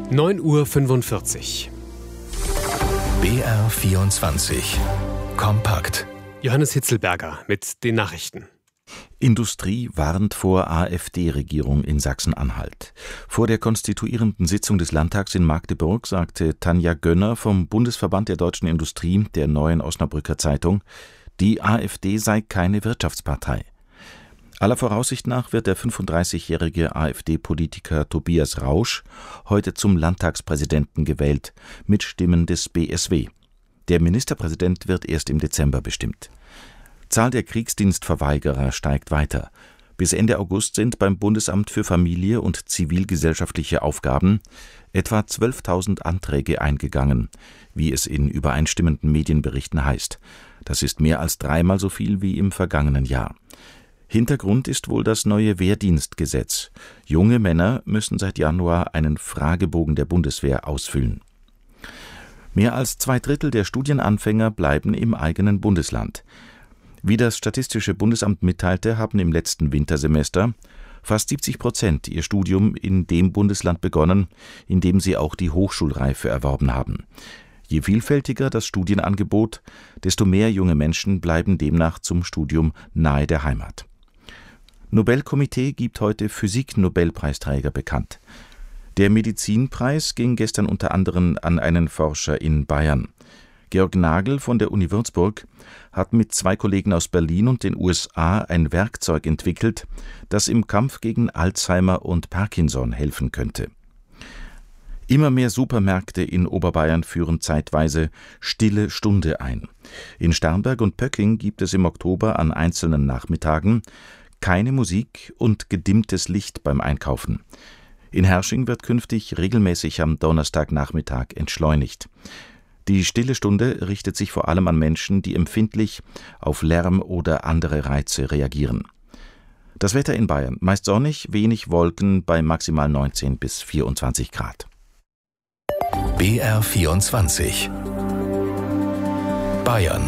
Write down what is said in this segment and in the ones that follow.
9:45 Uhr. BR24 Kompakt. Johannes Hitzelberger mit den Nachrichten. Industrie warnt vor AfD-Regierung in Sachsen-Anhalt. Vor der konstituierenden Sitzung des Landtags in Magdeburg sagte Tanja Gönner vom Bundesverband der deutschen Industrie der Neuen Osnabrücker Zeitung, die AfD sei keine Wirtschaftspartei. Aller Voraussicht nach wird der 35-jährige AfD-Politiker Tobias Rausch heute zum Landtagspräsidenten gewählt, mit Stimmen des BSW. Der Ministerpräsident wird erst im Dezember bestimmt. Zahl der Kriegsdienstverweigerer steigt weiter. Bis Ende August sind beim Bundesamt für Familie und zivilgesellschaftliche Aufgaben etwa 12.000 Anträge eingegangen, wie es in übereinstimmenden Medienberichten heißt. Das ist mehr als dreimal so viel wie im vergangenen Jahr. Hintergrund ist wohl das neue Wehrdienstgesetz. Junge Männer müssen seit Januar einen Fragebogen der Bundeswehr ausfüllen. Mehr als 2/3 der Studienanfänger bleiben im eigenen Bundesland. Wie das Statistische Bundesamt mitteilte, haben im letzten Wintersemester fast 70% ihr Studium in dem Bundesland begonnen, in dem sie auch die Hochschulreife erworben haben. Je vielfältiger das Studienangebot, desto mehr junge Menschen bleiben demnach zum Studium nahe der Heimat. Nobelkomitee gibt heute Physik-Nobelpreisträger bekannt. Der Medizinpreis ging gestern unter anderem an einen Forscher in Bayern. Georg Nagel von der Uni Würzburg hat mit 2 Kollegen aus Berlin und den USA ein Werkzeug entwickelt, das im Kampf gegen Alzheimer und Parkinson helfen könnte. Immer mehr Supermärkte in Oberbayern führen zeitweise Stille Stunde ein. In Starnberg und Pöcking gibt es im Oktober an einzelnen Nachmittagen keine Musik und gedimmtes Licht beim Einkaufen. In Herrsching wird künftig regelmäßig am Donnerstagnachmittag entschleunigt. Die Stille Stunde richtet sich vor allem an Menschen, die empfindlich auf Lärm oder andere Reize reagieren. Das Wetter in Bayern: meist sonnig, wenig Wolken bei maximal 19 bis 24 Grad. BR24 Bayern.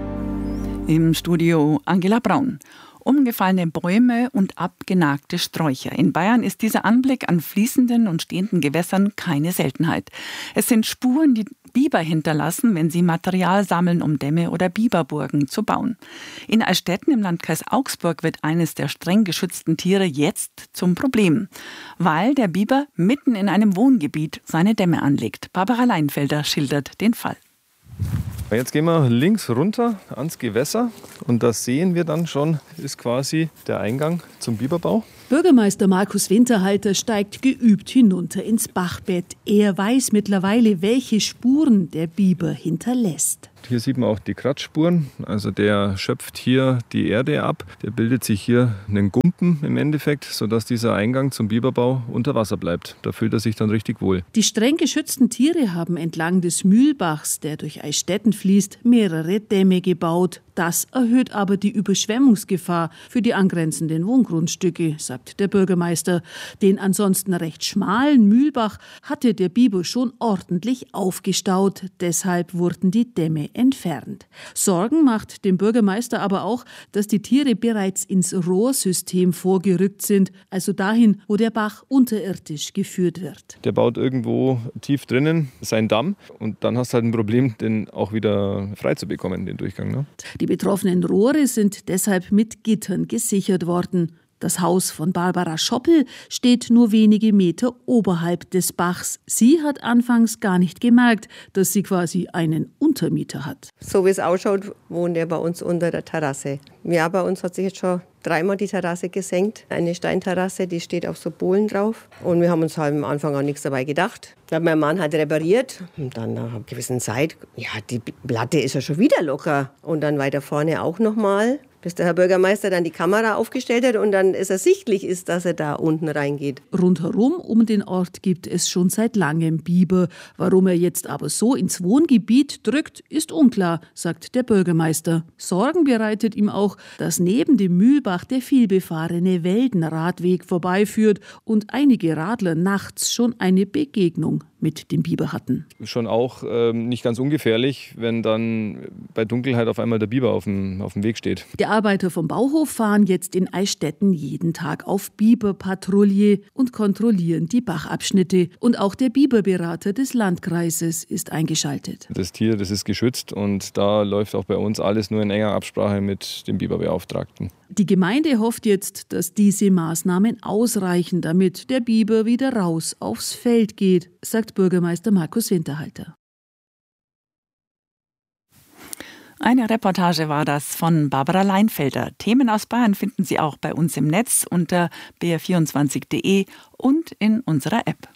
Im Studio Angela Braun. Umgefallene Bäume und abgenagte Sträucher. In Bayern ist dieser Anblick an fließenden und stehenden Gewässern keine Seltenheit. Es sind Spuren, die Biber hinterlassen, wenn sie Material sammeln, um Dämme oder Biberburgen zu bauen. In Altstetten im Landkreis Augsburg wird eines der streng geschützten Tiere jetzt zum Problem, weil der Biber mitten in einem Wohngebiet seine Dämme anlegt. Barbara Leinfelder schildert den Fall. Jetzt gehen wir links runter ans Gewässer und das sehen wir dann schon, ist quasi der Eingang zum Biberbau. Bürgermeister Markus Winterhalter steigt geübt hinunter ins Bachbett. Er weiß mittlerweile, welche Spuren der Biber hinterlässt. Hier sieht man auch die Kratzspuren, also der schöpft hier die Erde ab. Der bildet sich hier einen Gumpen im Endeffekt, sodass dieser Eingang zum Biberbau unter Wasser bleibt. Da fühlt er sich dann richtig wohl. Die streng geschützten Tiere haben entlang des Mühlbachs, der durch Eichstätten fließt, mehrere Dämme gebaut. Das erhöht aber die Überschwemmungsgefahr für die angrenzenden Wohngrundstücke, sagt der Bürgermeister. Den ansonsten recht schmalen Mühlbach hatte der Biber schon ordentlich aufgestaut. Deshalb wurden die Dämme entfernt. Sorgen macht dem Bürgermeister aber auch, dass die Tiere bereits ins Rohrsystem vorgerückt sind, also dahin, wo der Bach unterirdisch geführt wird. Der baut irgendwo tief drinnen seinen Damm und dann hast du halt ein Problem, den auch wieder frei zu bekommen, den Durchgang. Ne? Die betroffenen Rohre sind deshalb mit Gittern gesichert worden. Das Haus von Barbara Schoppel steht nur wenige Meter oberhalb des Bachs. Sie hat anfangs gar nicht gemerkt, dass sie quasi einen Untermieter hat. So wie es ausschaut, wohnt er bei uns unter der Terrasse. Ja, bei uns hat sich jetzt schon 3-mal die Terrasse gesenkt. Eine Steinterrasse, die steht auf so Bohlen drauf. Und wir haben uns halt am Anfang auch nichts dabei gedacht. Da hat mein Mann halt repariert. Und dann nach einer gewissen Zeit, ja, die Platte ist ja schon wieder locker. Und dann weiter vorne auch nochmal, bis der Herr Bürgermeister dann die Kamera aufgestellt hat und dann es ersichtlich ist, dass er da unten reingeht. Rundherum um den Ort gibt es schon seit langem Biber. Warum er jetzt aber so ins Wohngebiet drückt, ist unklar, sagt der Bürgermeister. Sorgen bereitet ihm auch, dass neben dem Mühlbach der vielbefahrene Weldenradweg vorbeiführt und einige Radler nachts schon eine Begegnung mit dem Biber hatten. Schon auch nicht ganz ungefährlich, wenn dann bei Dunkelheit auf einmal der Biber auf dem Weg steht. Die Arbeiter vom Bauhof fahren jetzt in Eichstätten jeden Tag auf Biberpatrouille und kontrollieren die Bachabschnitte. Und auch der Biberberater des Landkreises ist eingeschaltet. Das Tier, das ist geschützt und da läuft auch bei uns alles nur in enger Absprache mit dem Biberbeauftragten. Die Gemeinde hofft jetzt, dass diese Maßnahmen ausreichen, damit der Biber wieder raus aufs Feld geht, sagt Bürgermeister Markus Winterhalter. Eine Reportage war das von Barbara Leinfelder. Themen aus Bayern finden Sie auch bei uns im Netz unter br24.de und in unserer App.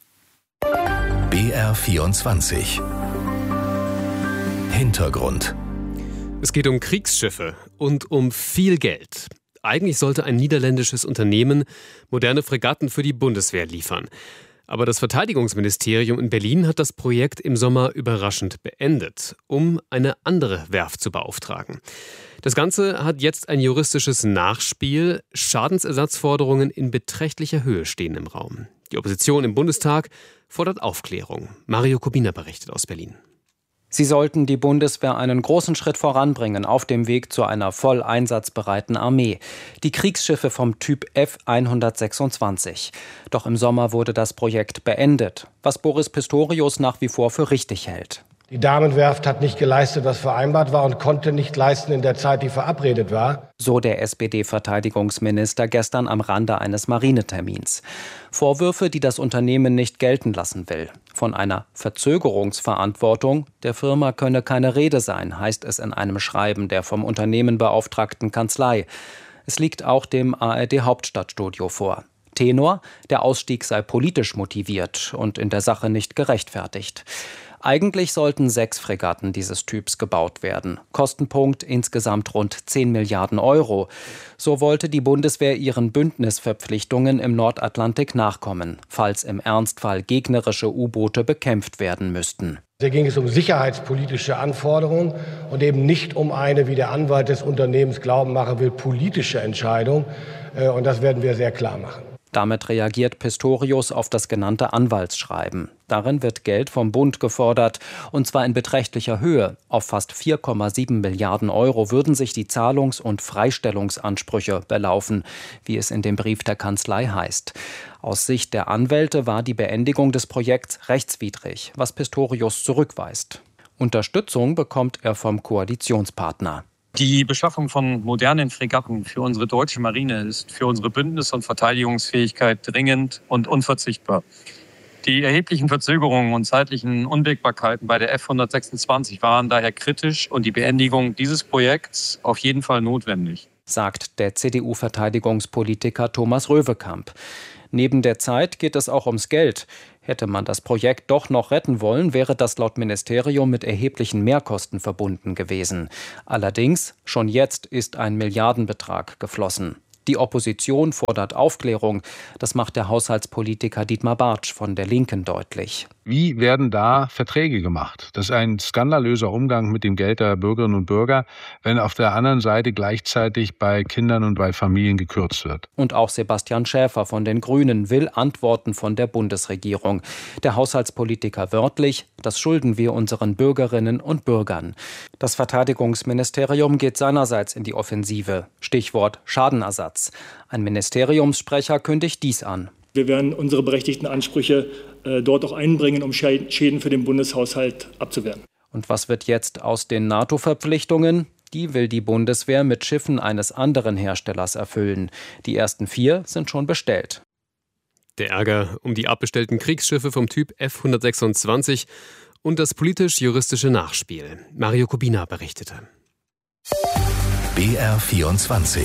BR24 Hintergrund. Es geht um Kriegsschiffe und um viel Geld. Eigentlich sollte ein niederländisches Unternehmen moderne Fregatten für die Bundeswehr liefern. Aber das Verteidigungsministerium in Berlin hat das Projekt im Sommer überraschend beendet, um eine andere Werft zu beauftragen. Das Ganze hat jetzt ein juristisches Nachspiel. Schadensersatzforderungen in beträchtlicher Höhe stehen im Raum. Die Opposition im Bundestag fordert Aufklärung. Mario Kubina berichtet aus Berlin. Sie sollten die Bundeswehr einen großen Schritt voranbringen auf dem Weg zu einer voll einsatzbereiten Armee. Die Kriegsschiffe vom Typ F-126. Doch im Sommer wurde das Projekt beendet, was Boris Pistorius nach wie vor für richtig hält. Die Damenwerft hat nicht geleistet, was vereinbart war und konnte nicht leisten in der Zeit, die verabredet war. So der SPD-Verteidigungsminister gestern am Rande eines Marinetermins. Vorwürfe, die das Unternehmen nicht gelten lassen will. Von einer Verzögerungsverantwortung der Firma könne keine Rede sein, heißt es in einem Schreiben der vom Unternehmen beauftragten Kanzlei. Es liegt auch dem ARD-Hauptstadtstudio vor. Tenor: Der Ausstieg sei politisch motiviert und in der Sache nicht gerechtfertigt. Eigentlich sollten 6 Fregatten dieses Typs gebaut werden. Kostenpunkt insgesamt rund 10 Milliarden Euro. So wollte die Bundeswehr ihren Bündnisverpflichtungen im Nordatlantik nachkommen, falls im Ernstfall gegnerische U-Boote bekämpft werden müssten. Hier ging es um sicherheitspolitische Anforderungen und eben nicht um eine, wie der Anwalt des Unternehmens glauben machen will, politische Entscheidung. Und das werden wir sehr klar machen. Damit reagiert Pistorius auf das genannte Anwaltsschreiben. Darin wird Geld vom Bund gefordert, und zwar in beträchtlicher Höhe. Auf fast 4,7 Milliarden Euro würden sich die Zahlungs- und Freistellungsansprüche belaufen, wie es in dem Brief der Kanzlei heißt. Aus Sicht der Anwälte war die Beendigung des Projekts rechtswidrig, was Pistorius zurückweist. Unterstützung bekommt er vom Koalitionspartner. Die Beschaffung von modernen Fregatten für unsere deutsche Marine ist für unsere Bündnis- und Verteidigungsfähigkeit dringend und unverzichtbar. Die erheblichen Verzögerungen und zeitlichen Unwägbarkeiten bei der F-126 waren daher kritisch und die Beendigung dieses Projekts auf jeden Fall notwendig, sagt der CDU-Verteidigungspolitiker Thomas Röwekamp. Neben der Zeit geht es auch ums Geld. Hätte man das Projekt doch noch retten wollen, wäre das laut Ministerium mit erheblichen Mehrkosten verbunden gewesen. Allerdings, schon jetzt ist ein Milliardenbetrag geflossen. Die Opposition fordert Aufklärung. Das macht der Haushaltspolitiker Dietmar Bartsch von der Linken deutlich. Wie werden da Verträge gemacht? Das ist ein skandalöser Umgang mit dem Geld der Bürgerinnen und Bürger, wenn auf der anderen Seite gleichzeitig bei Kindern und bei Familien gekürzt wird. Und auch Sebastian Schäfer von den Grünen will Antworten von der Bundesregierung. Der Haushaltspolitiker wörtlich: Das schulden wir unseren Bürgerinnen und Bürgern. Das Verteidigungsministerium geht seinerseits in die Offensive. Stichwort Schadenersatz. Ein Ministeriumssprecher kündigt dies an. Wir werden unsere berechtigten Ansprüche dort auch einbringen, um Schäden für den Bundeshaushalt abzuwehren. Und was wird jetzt aus den NATO-Verpflichtungen? Die will die Bundeswehr mit Schiffen eines anderen Herstellers erfüllen. Die ersten 4 sind schon bestellt. Der Ärger um die abbestellten Kriegsschiffe vom Typ F-126 und das politisch-juristische Nachspiel. Mario Kubina berichtete. BR24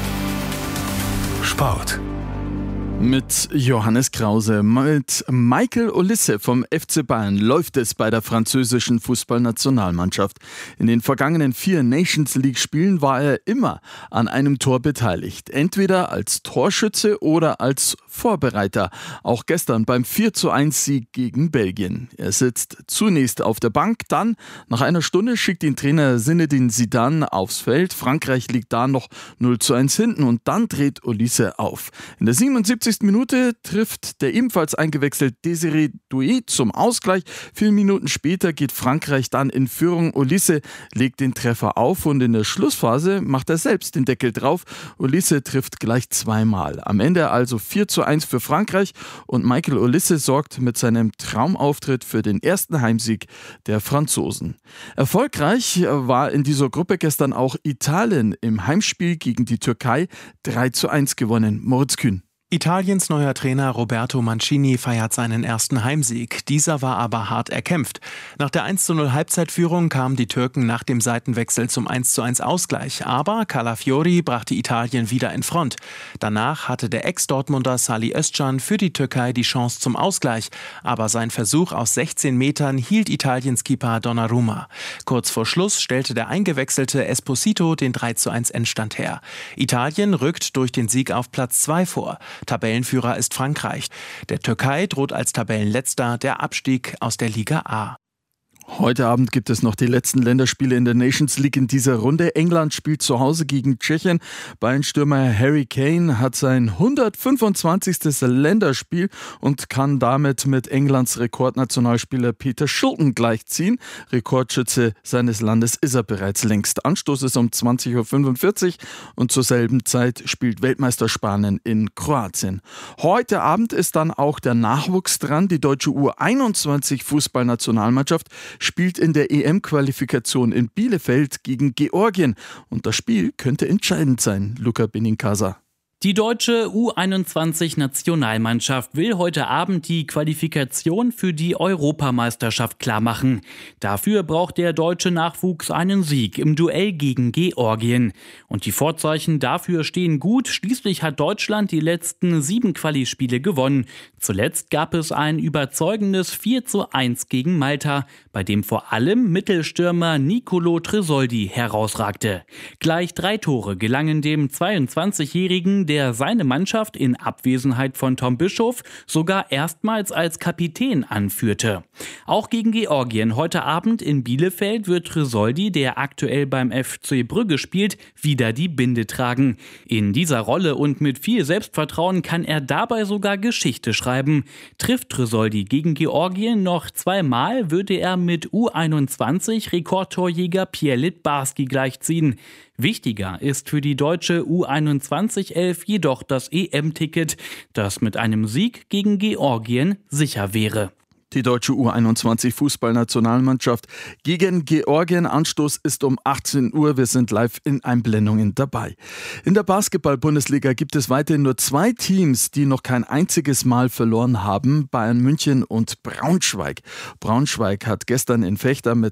Sport. Mit Johannes Krause. Mit Michael Olise vom FC Bayern läuft es bei der französischen Fußballnationalmannschaft. In den vergangenen 4 Nations-League-Spielen war er immer an einem Tor beteiligt. Entweder als Torschütze oder als Vorbereiter. Auch gestern beim 4:1-Sieg gegen Belgien. Er sitzt zunächst auf der Bank, dann nach einer Stunde schickt ihn Trainer Zinedine Zidane aufs Feld. Frankreich liegt da noch 0:1 hinten und dann dreht Olise auf. In der 77. 40. Minute trifft der ebenfalls eingewechselte Désiré Doué zum Ausgleich. 4 Minuten später geht Frankreich dann in Führung. Olise legt den Treffer auf und in der Schlussphase macht er selbst den Deckel drauf. Olise trifft gleich zweimal. Am Ende also 4:1 für Frankreich und Michael Olise sorgt mit seinem Traumauftritt für den ersten Heimsieg der Franzosen. Erfolgreich war in dieser Gruppe gestern auch Italien im Heimspiel gegen die Türkei 3:1 gewonnen. Moritz Kühn. Italiens neuer Trainer Roberto Mancini feiert seinen ersten Heimsieg. Dieser war aber hart erkämpft. Nach der 1:0 Halbzeitführung kamen die Türken nach dem Seitenwechsel zum 1:1 Ausgleich. Aber Calafiori brachte Italien wieder in Front. Danach hatte der Ex-Dortmunder Salih Özcan für die Türkei die Chance zum Ausgleich. Aber sein Versuch aus 16 Metern hielt Italiens Keeper Donnarumma. Kurz vor Schluss stellte der eingewechselte Esposito den 3:1 Endstand her. Italien rückt durch den Sieg auf Platz 2 vor. Tabellenführer ist Frankreich. Der Türkei droht als Tabellenletzter der Abstieg aus der Liga A. Heute Abend gibt es noch die letzten Länderspiele in der Nations League in dieser Runde. England spielt zu Hause gegen Tschechien. Bayern-Stürmer Harry Kane hat sein 125. Länderspiel und kann damit mit Englands Rekordnationalspieler Peter Shilton gleichziehen. Rekordschütze seines Landes ist er bereits längst. Anstoß ist um 20:45 Uhr und zur selben Zeit spielt Weltmeister Spanien in Kroatien. Heute Abend ist dann auch der Nachwuchs dran. Die deutsche U21-Fußballnationalmannschaft spielt in der EM-Qualifikation in Bielefeld gegen Georgien. Und das Spiel könnte entscheidend sein. Luca Benincasa. Die deutsche U21-Nationalmannschaft will heute Abend die Qualifikation für die Europameisterschaft klarmachen. Dafür braucht der deutsche Nachwuchs einen Sieg im Duell gegen Georgien. Und die Vorzeichen dafür stehen gut. Schließlich hat Deutschland die letzten 7 Quali-Spiele gewonnen. Zuletzt gab es ein überzeugendes 4:1 gegen Malta, bei dem vor allem Mittelstürmer Nicolo Tresoldi herausragte. Gleich 3 Tore gelangen dem 22-Jährigen, der seine Mannschaft in Abwesenheit von Tom Bischoff sogar erstmals als Kapitän anführte. Auch gegen Georgien heute Abend in Bielefeld wird Tresoldi, der aktuell beim FC Brügge spielt, wieder die Binde tragen. In dieser Rolle und mit viel Selbstvertrauen kann er dabei sogar Geschichte schreiben. Trifft Tresoldi gegen Georgien noch 2-mal, würde er mit U21-Rekordtorjäger Pierre Littbarski gleichziehen. Wichtiger ist für die deutsche U21-11 jedoch das EM-Ticket, das mit einem Sieg gegen Georgien sicher wäre. Die deutsche U21-Fußballnationalmannschaft gegen Georgien. Anstoß ist um 18 Uhr. Wir sind live in Einblendungen dabei. In der Basketball-Bundesliga gibt es weiterhin nur 2 Teams, die noch kein einziges Mal verloren haben. Bayern München und Braunschweig. Braunschweig hat gestern in Vechta mit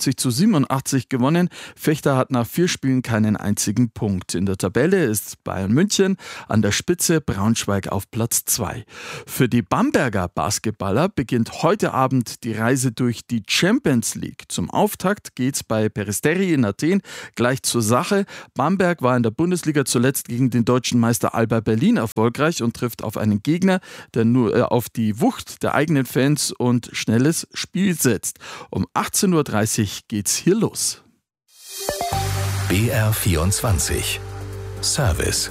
93:87 gewonnen. Vechta hat nach 4 Spielen keinen einzigen Punkt. In der Tabelle ist Bayern München an der Spitze, Braunschweig auf Platz 2. Für die Bamberger Basketballer beginnt heute Abend die Reise durch die Champions League. Zum Auftakt geht's bei Peristeri in Athen gleich zur Sache. Bamberg war in der Bundesliga zuletzt gegen den deutschen Meister Alba Berlin erfolgreich und trifft auf einen Gegner, der nur auf die Wucht der eigenen Fans und schnelles Spiel setzt. Um 18:30 Uhr geht's hier los. BR24 Service.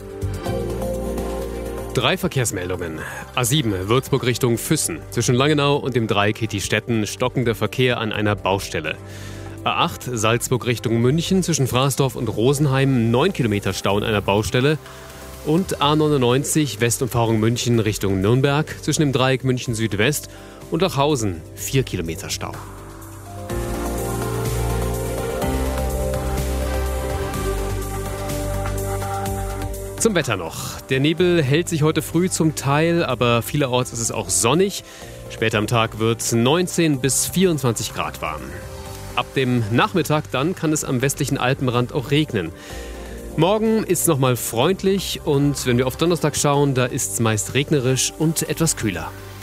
3 Verkehrsmeldungen. A7 Würzburg Richtung Füssen. Zwischen Langenau und dem Dreieck Hitti-Stetten stockender Verkehr an einer Baustelle. A8 Salzburg Richtung München. Zwischen Frasdorf und Rosenheim 9 Kilometer Stau an einer Baustelle. Und A99 Westumfahrung München Richtung Nürnberg. Zwischen dem Dreieck München Südwest und Achhausen 4 Kilometer Stau. Zum Wetter noch. Der Nebel hält sich heute früh zum Teil, aber vielerorts ist es auch sonnig. Später am Tag wird es 19 bis 24 Grad warm. Ab dem Nachmittag dann kann es am westlichen Alpenrand auch regnen. Morgen ist es nochmal freundlich und wenn wir auf Donnerstag schauen, da ist es meist regnerisch und etwas kühler.